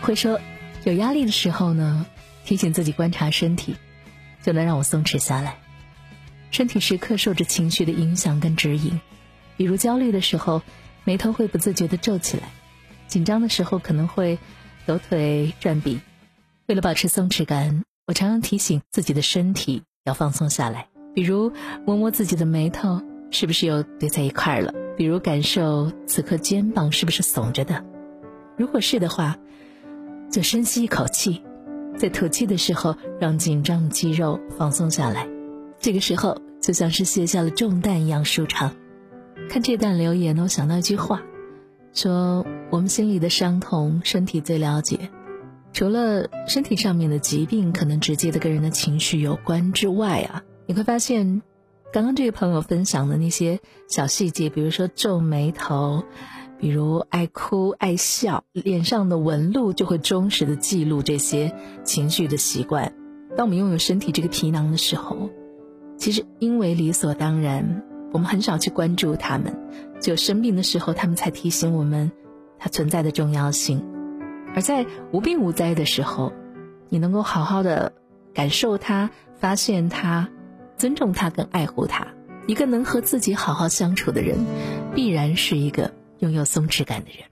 会说，有压力的时候呢，提醒自己观察身体，就能让我松弛下来。身体时刻受着情绪的影响跟指引，比如焦虑的时候，眉头会不自觉地皱起来，紧张的时候可能会抖腿转臂。为了保持松弛感，我常常提醒自己的身体要放松下来，比如摸摸自己的眉头是不是又叠在一块了，比如感受此刻肩膀是不是耸着的，如果是的话，就深吸一口气，在吐气的时候让紧张的肌肉放松下来，这个时候就像是卸下了重担一样舒畅。看这段留言，我想到一句话，说我们心里的伤痛身体最了解。除了身体上面的疾病可能直接的跟人的情绪有关之外啊，你会发现刚刚这位朋友分享的那些小细节，比如说皱眉头，比如爱哭爱笑，脸上的纹路就会忠实的记录这些情绪的习惯。当我们拥有身体这个皮囊的时候，其实因为理所当然，我们很少去关注它们，只有生病的时候，它们才提醒我们它存在的重要性。而在无病无灾的时候，你能够好好的感受它，发现它，尊重它跟爱护它。一个能和自己好好相处的人，必然是一个拥有松弛感的人。